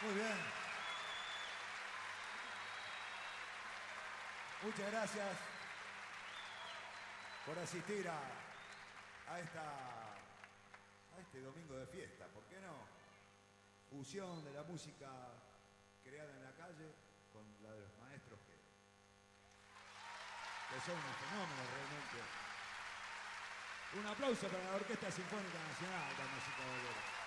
Muy bien. Muchas gracias por asistir a este domingo de fiesta. ¿Por qué no? Fusión de la música creada en la calle con la de los maestros que son un fenómeno realmente. Un aplauso para la Orquesta Sinfónica Nacional de Música Bolera.